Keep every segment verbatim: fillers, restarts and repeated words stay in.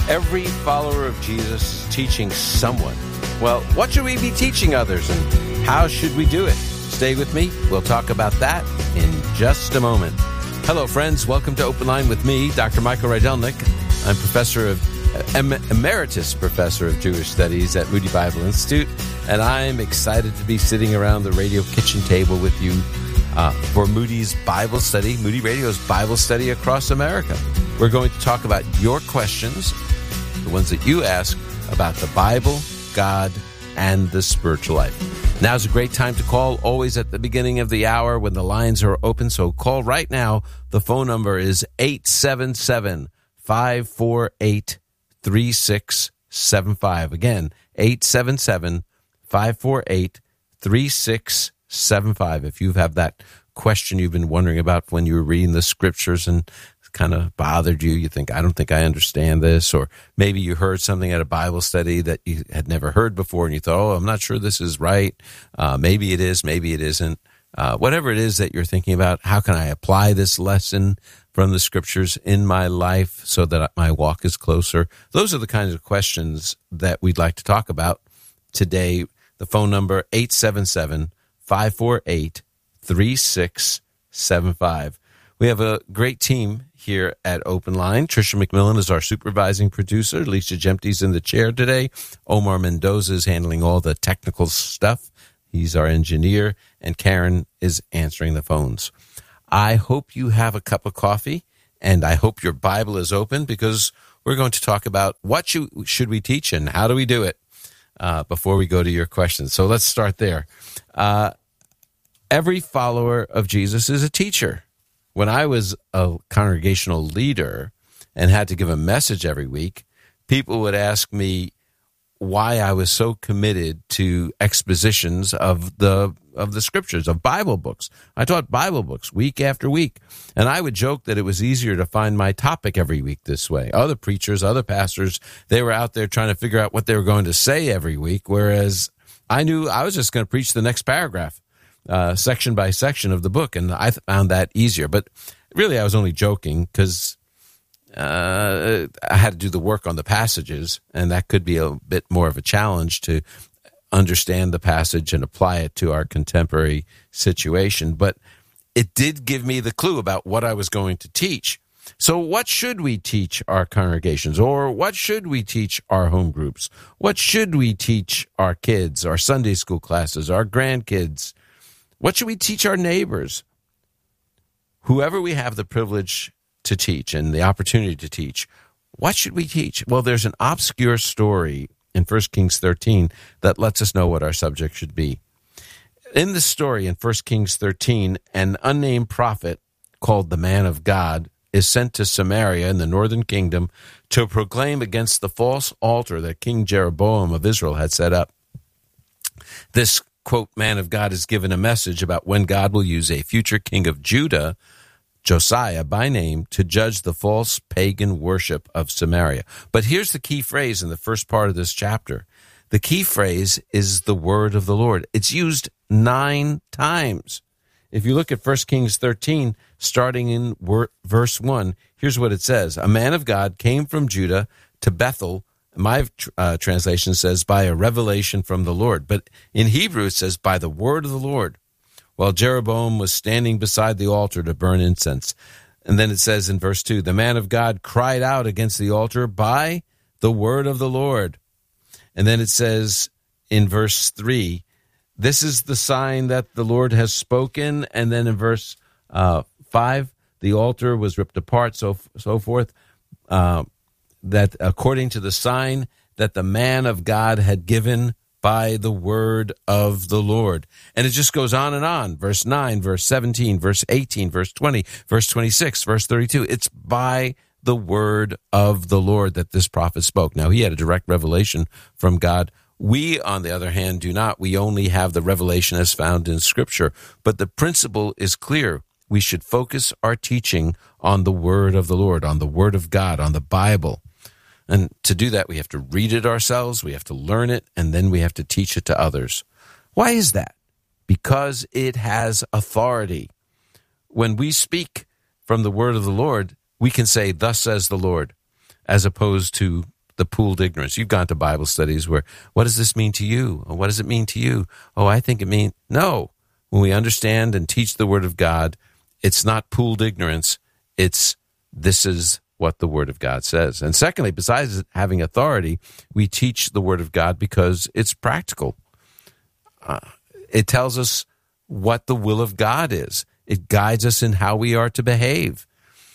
Every follower of Jesus is teaching someone. Well, what should we be teaching others, and how should we do it? Stay with me. We'll talk about that in just a moment. Hello, friends. Welcome to Open Line with me, Doctor Michael Rydelnik. I'm professor of em- emeritus professor of Jewish Studies at Moody Bible Institute, and I'm excited to be sitting around the radio kitchen table with you uh, for Moody's Bible Study, Moody Radio's Bible Study across America. We're going to talk about your questions, the ones that you ask about the Bible, God, and the spiritual life. Now's a great time to call, always at the beginning of the hour when the lines are open, so call right now. The phone number is eight seven seven, five four eight, three six seven five. Again, eight seven seven, five four eight, three six seven five. If you have that question you've been wondering about when you were reading the scriptures and kind of bothered you, you think, I don't think I understand this, or maybe you heard something at a Bible study that you had never heard before and you thought, oh, I'm not sure this is right. Uh, maybe it is, maybe it isn't. Uh, whatever it is that you're thinking about, how can I apply this lesson from the scriptures in my life so that my walk is closer? Those are the kinds of questions that we'd like to talk about today. The phone number, eight seven seven, five four eight, three six seven five. We have a great team here at Open Line. Tricia McMillan is our supervising producer. Alicia Jemte's in the chair today. Omar Mendoza is handling all the technical stuff. He's our engineer. And Karen is answering the phones. I hope you have a cup of coffee, and I hope your Bible is open, because we're going to talk about what should, should we teach and how do we do it uh, before we go to your questions. So let's start there. Uh, every follower of Jesus is a teacher. When I was a congregational leader and had to give a message every week, people would ask me why I was so committed to expositions of the of the scriptures, of Bible books. I taught Bible books week after week, and I would joke that it was easier to find my topic every week this way. Other preachers, other pastors, they were out there trying to figure out what they were going to say every week, whereas I knew I was just going to preach the next paragraph. Uh, section by section of the book, and I found that easier. But really, I was only joking, because uh, I had to do the work on the passages, and that could be a bit more of a challenge to understand the passage and apply it to our contemporary situation. But it did give me the clue about what I was going to teach. So what should we teach our congregations, or what should we teach our home groups? What should we teach our kids, our Sunday school classes, our grandkids? What should we teach our neighbors? Whoever we have the privilege to teach and the opportunity to teach, what should we teach? Well, there's an obscure story in First Kings thirteen that lets us know what our subject should be. In the story in First Kings thirteen, an unnamed prophet called the Man of God is sent to Samaria in the northern kingdom to proclaim against the false altar that King Jeroboam of Israel had set up. This quote, man of God is given a message about when God will use a future king of Judah, Josiah by name, to judge the false pagan worship of Samaria. But here's the key phrase in the first part of this chapter. The key phrase is the word of the Lord. It's used nine times. If you look at First Kings thirteen, starting in verse one, here's what it says. A man of God came from Judah to Bethel. My uh, translation says, by a revelation from the Lord. But in Hebrew, it says, by the word of the Lord, while Jeroboam was standing beside the altar to burn incense. And then it says in verse two, the man of God cried out against the altar by the word of the Lord. And then it says in verse three, this is the sign that the Lord has spoken. And then in verse uh, five, the altar was ripped apart, so so forth. Uh, that according to the sign that the man of God had given by the word of the Lord. And it just goes on and on. Verse nine, verse seventeen, verse eighteen, verse twenty, verse twenty-six, verse thirty-two. It's by the word of the Lord that this prophet spoke. Now, he had a direct revelation from God. We, on the other hand, do not. We only have the revelation as found in Scripture. But the principle is clear. We should focus our teaching on the word of the Lord, on the word of God, on the Bible. And to do that, we have to read it ourselves, we have to learn it, and then we have to teach it to others. Why is that? Because it has authority. When we speak from the word of the Lord, we can say, thus says the Lord, as opposed to the pooled ignorance. You've gone to Bible studies where, what does this mean to you? Or what does it mean to you? Oh, I think it means, no. When we understand and teach the Word of God, it's not pooled ignorance. It's, this is what the Word of God says. And secondly, besides having authority, we teach the Word of God because it's practical. Uh, it tells us what the will of God is. It guides us in how we are to behave.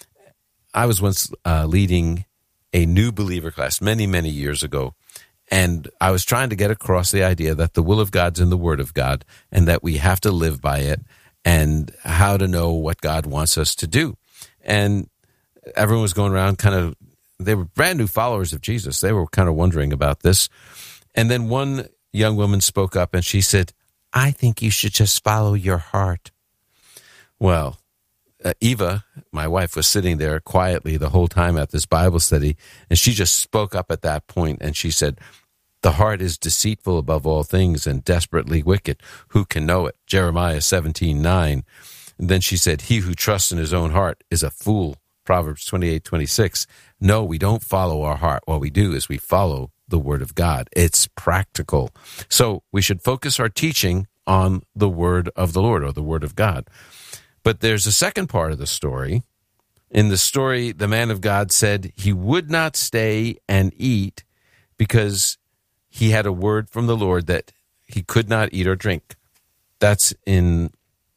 I was once uh, leading a new believer class many, many years ago, and I was trying to get across the idea that the will of God's in the Word of God and that we have to live by it and how to know what God wants us to do. And everyone was going around kind of, they were brand new followers of Jesus. They were kind of wondering about this. And then one young woman spoke up and she said, I think you should just follow your heart. Well, uh, Eva, my wife, was sitting there quietly the whole time at this Bible study, and she just spoke up at that point, and she said, the heart is deceitful above all things and desperately wicked. Who can know it? Jeremiah seventeen nine. And then she said, he who trusts in his own heart is a fool. Proverbs twenty-eight twenty-six. No, we don't follow our heart. What we do is we follow the Word of God. It's practical. So we should focus our teaching on the Word of the Lord, or the Word of God. But there's a second part of the story. In the story, the man of God said he would not stay and eat because he had a word from the Lord that he could not eat or drink. That's in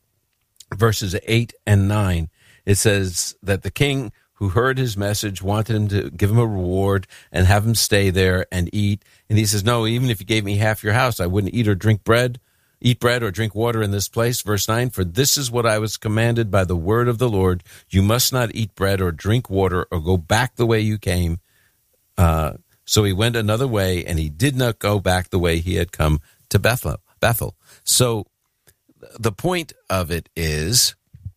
verses eight and nine. It says that the king who heard his message wanted him to give him a reward and have him stay there and eat. And he says, no, even if you gave me half your house, I wouldn't eat or drink bread, eat bread or drink water in this place. Verse nine, for this is what I was commanded by the word of the Lord. You must not eat bread or drink water or go back the way you came. Uh, so he went another way, and he did not go back the way he had come to Bethel. Bethel. So the point of it is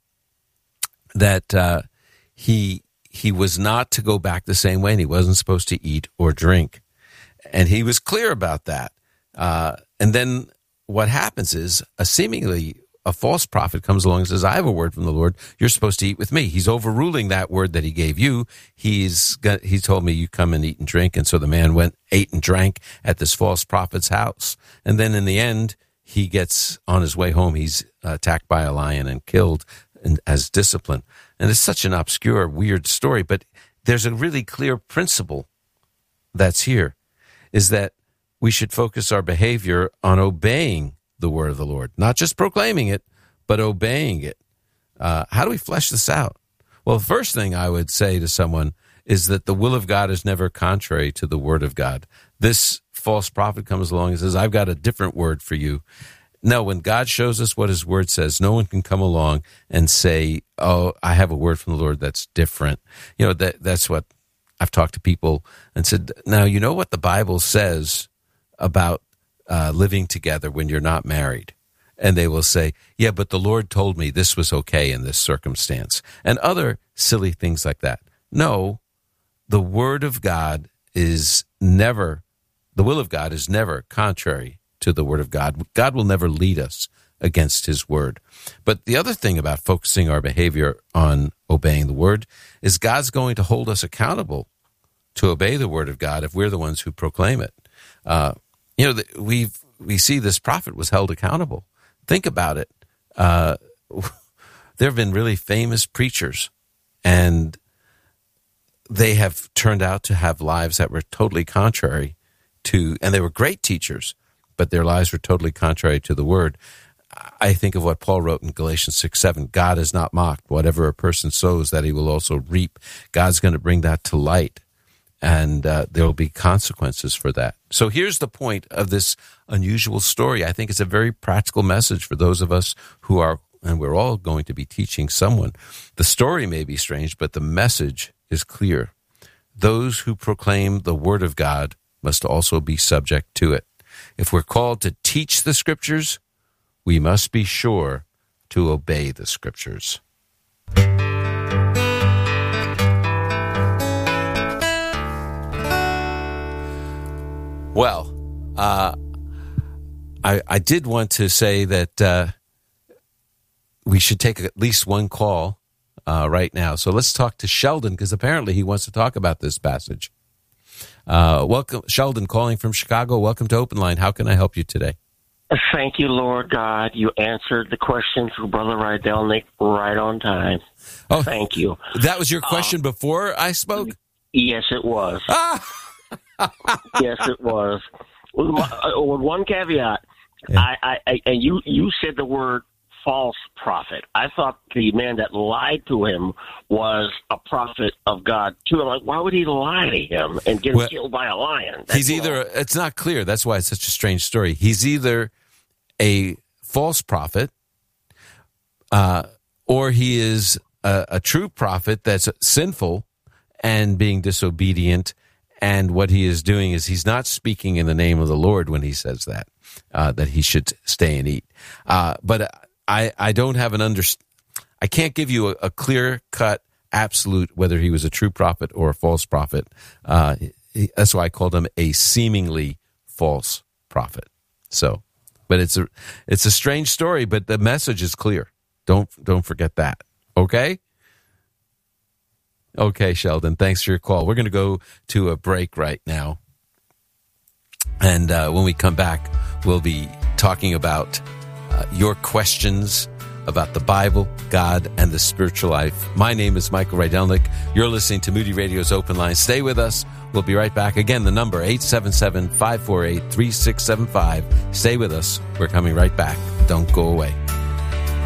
that uh, he he was not to go back the same way, and he wasn't supposed to eat or drink. And he was clear about that. Uh, and then what happens is a seemingly a false prophet comes along and says, I have a word from the Lord. You're supposed to eat with me. He's overruling that word that he gave you. He's got, he told me you come and eat and drink. And so the man went, ate and drank at this false prophet's house. And then in the end, he gets on his way home. He's attacked by a lion and killed in, as discipline. And it's such an obscure, weird story, but there's a really clear principle that's here, is that we should focus our behavior on obeying the word of the Lord, not just proclaiming it, but obeying it. Uh, how do we flesh this out? Well, the first thing I would say to someone is that the will of God is never contrary to the word of God. This false prophet comes along and says, I've got a different word for you. No, when God shows us what his word says, no one can come along and say, oh, I have a word from the Lord that's different. You know, that that's what I've talked to people and said, now, you know what the Bible says about uh, living together when you're not married? And they will say, yeah, but the Lord told me this was okay in this circumstance, and other silly things like that. No, the word of God is never, the will of God is never contrary to the word of God. God will never lead us against his word. But the other thing about focusing our behavior on obeying the word is God's going to hold us accountable to obey the word of God if we're the ones who proclaim it. Uh, you know, we we see this prophet was held accountable. Think about it. Uh, there have been really famous preachers, and they have turned out to have lives that were totally contrary to, and they were great teachers, but their lives were totally contrary to the word. I think of what Paul wrote in Galatians six seven, God is not mocked. Whatever a person sows, that he will also reap. God's going to bring that to light, and uh, there will be consequences for that. So here's the point of this unusual story. I think it's a very practical message for those of us who are, and we're all going to be teaching someone. The story may be strange, but the message is clear. Those who proclaim the word of God must also be subject to it. If we're called to teach the scriptures, we must be sure to obey the scriptures. Well, uh, I, I did want to say that uh, we should take at least one call uh, right now. So let's talk to Sheldon, because apparently he wants to talk about this passage. Uh, welcome, Sheldon, calling from Chicago. Welcome to Open Line. How can I help you today? Thank you, Lord God. You answered the question through Brother Rydelnik right on time. Oh, thank you. That was your question uh, before I spoke? Yes, it was. Ah! Yes, it was. With one caveat, yeah. I, I, and you, you said the word false prophet. I thought the man that lied to him was a prophet of God too. I'm like, why would he lie to him and get well, killed by a lion? That's he's either, know. It's not clear. That's why it's such a strange story. He's either a false prophet, uh, or he is a, a true prophet that's sinful and being disobedient. And what he is doing is he's not speaking in the name of the Lord when he says that, uh, that he should stay and eat. Uh, but I, I don't have an under, I can't give you a, a clear-cut absolute whether he was a true prophet or a false prophet. Uh, he, that's why I called him a seemingly false prophet. So, but it's a it's a strange story, but the message is clear. Don't don't forget that. Okay? Okay, Sheldon, thanks for your call. We're going to go to a break right now. And uh, when we come back, we'll be talking about Uh, your questions about the Bible, God, and the spiritual life. My name is Michael Rydelnik. You're listening to Moody Radio's Open Line. Stay with us. We'll be right back. Again, the number, eight seven seven, five four eight, three six seven five. Stay with us. We're coming right back. Don't go away.